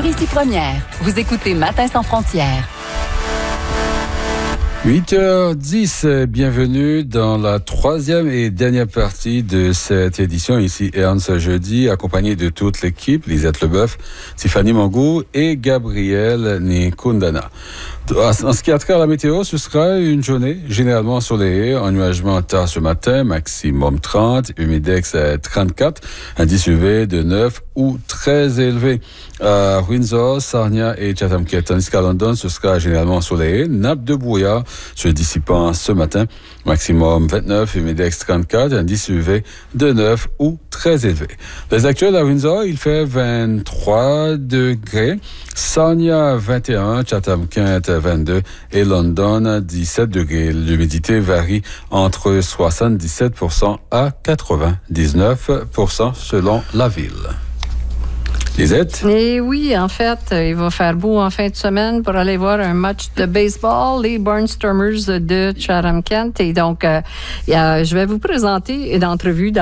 Ici Première. Vous écoutez Matin sans frontières. 8h10, bienvenue dans la troisième et dernière partie de cette édition. Ici Ernst Jeudi, accompagné de toute l'équipe, Lisette Leboeuf, Tiffany Mangou et Gabriel Nikundana. En ce qui a trait à la météo, ce sera une journée généralement ensoleillée, ennuagement tard ce matin, maximum 30, humidex 34, indice UV de 9 ou très élevé. À Windsor, Sarnia et Chatham-Kent, tandis qu'à London, ce sera généralement ensoleillé, nappe de brouillard se dissipant ce matin, maximum 29, humidex 34, indice UV de 9 ou très élevé. Les actuels à Windsor, il fait 23 degrés, Sarnia 21, Chatham-Kent 22 et London 17 degrés. L'humidité varie entre 77% à 99% selon la ville. Lisette? Et oui, en fait, il va faire beau en fin de semaine pour aller voir un match de baseball, les Barnstormers de Chatham-Kent. Et donc, je vais vous présenter une entrevue